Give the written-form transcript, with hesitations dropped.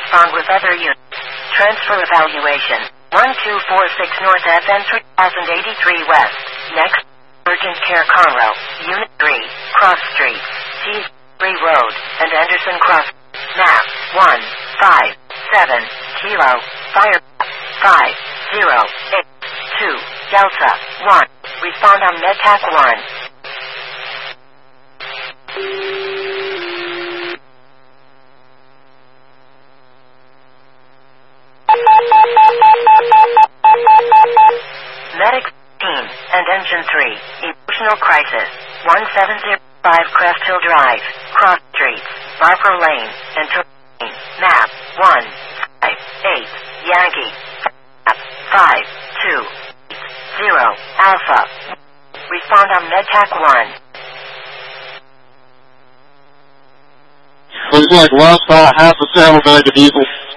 respond with other units. Transfer evaluation. 1246 North FN 3083 West. Next, Urgent Care Conroe, Unit 3, Cross Street, T3 Road, and Anderson Cross. Map 157 Kilo, Fire 5082 Delta 1. Respond on MedTac 1. Medic team and Engine 3, Emotional Crisis, 1705 Crest Hill Drive, Cross Streets, Barker Lane, and Lane. Map 158 Yankee. Map 520 Alpha. Respond on MedTac 1. Looks like lost about half a saddlebag of diesel.